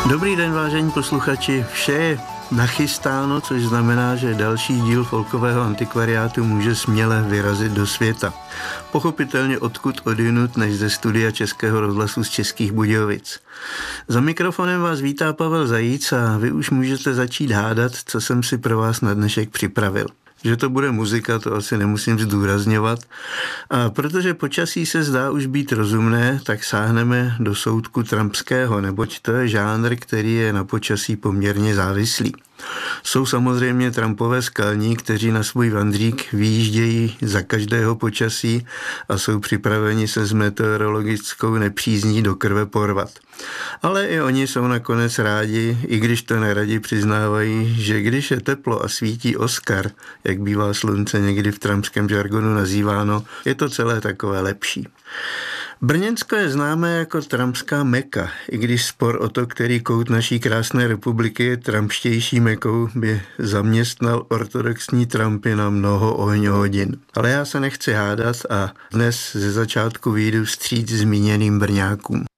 Dobrý den, vážení posluchači. Vše je nachystáno, což znamená, že další díl folkového antikvariátu může směle vyrazit do světa. Pochopitelně odkud odjinud než ze studia Českého rozhlasu z Českých Budějovic. Za mikrofonem vás vítá Pavel Zajíc a vy už můžete začít hádat, co jsem si pro vás na dnešek připravil. Že to bude muzika, to asi nemusím zdůrazňovat. A protože počasí se zdá už být rozumné, tak sáhneme do soudku trampského, neboť to je žánr, který je na počasí poměrně závislý. Jsou samozřejmě trampové skalní, kteří na svůj vandřík vyjíždějí za každého počasí a jsou připraveni se s meteorologickou nepřízní do krve porvat. Ale i oni jsou nakonec rádi, i když to neradi přiznávají, že když je teplo a svítí Oskar, jak bývá slunce někdy v trampském žargonu nazýváno, je to celé takové lepší. Brněnsko je známé jako trampská Meka, i když spor o to, který kout naší krásné republiky je trampštější Mekou, by zaměstnal ortodoxní trampy na mnoho ohňohodin. Ale já se nechci hádat a dnes ze začátku vyjdu vstříc zmíněným Brňákům.